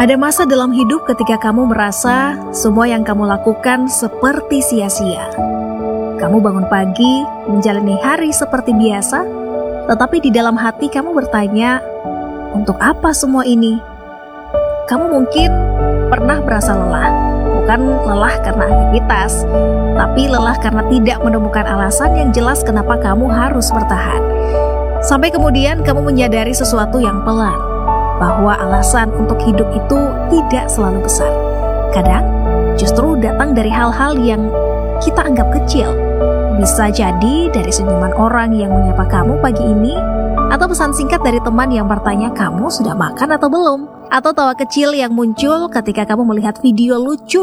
Ada masa dalam hidup ketika kamu merasa semua yang kamu lakukan seperti sia-sia. Kamu bangun pagi, menjalani hari seperti biasa, tetapi di dalam hati kamu bertanya, untuk apa semua ini? Kamu mungkin pernah merasa lelah, bukan lelah karena aktivitas, tapi lelah karena tidak menemukan alasan yang jelas kenapa kamu harus bertahan. Sampai kemudian kamu menyadari sesuatu yang pelan, bahwa alasan untuk hidup itu tidak selalu besar. Kadang justru datang dari hal-hal yang kita anggap kecil. Bisa jadi dari senyuman orang yang menyapa kamu pagi ini, atau pesan singkat dari teman yang bertanya kamu sudah makan atau belum, atau tawa kecil yang muncul ketika kamu melihat video lucu